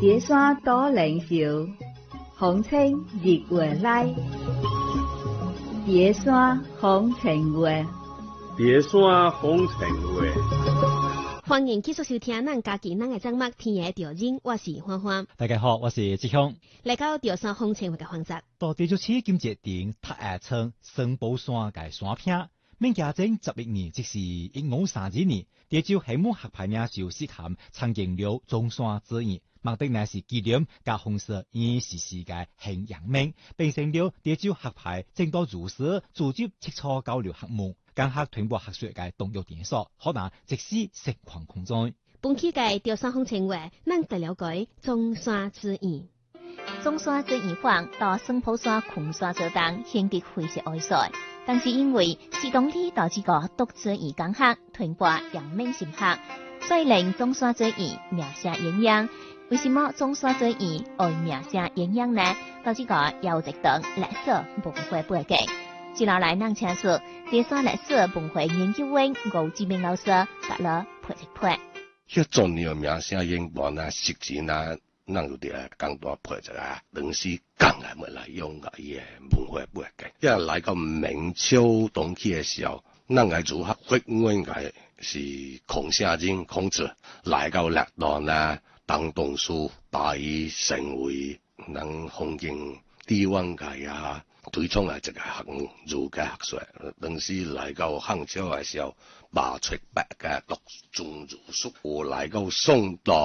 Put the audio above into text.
別山多靈秀，風清日月來。別山風情月， 別山風情月。 歡迎繼續收聽咱家己咱嘅節目《天野調音》，我是歡歡。 大家好，我是志雄。 來到別山風情月嘅環節， 到地主區金節頂塔下村聖寶山嘅山片，明家正11年，即是1532年，地主喺木合牌名就適合參見了中山之意，目的呢是紀念甲紅色2044嘅慶陽明，並成了地主合牌正多如是組織切磋交流項目。間客傳播學術嘅動用點數，可能即使盛況空中。 本期嘅別山風情月，咱得了解中山之意。 中山之意坊到聖寶山群山做檔，顯得非常愛帥。但是因為是當地導致個獨之意間客傳播陽明心客，所以令中山之意名聲遠揚。為什麼中山之意會名聲遠揚呢？導致個有一段歷史文化背景。接落來，咱請出別山歷史文化研究院吳志明老師，甲咱配一配。 迄種嘅名聲遠播啊，實際啊，咱有啲講多配一個歷史講嘅物來用個伊個文化背景。因為來到明朝中期嘅時候，咱個儒學學院個是孔聖人孔子來到歷代啊，當東書把伊成為咱封建帝王界啊。推崇啊，一個學儒嘅學說，當時來到漢朝嘅時候，麻雀八嘅讀中儒術，有來到宋代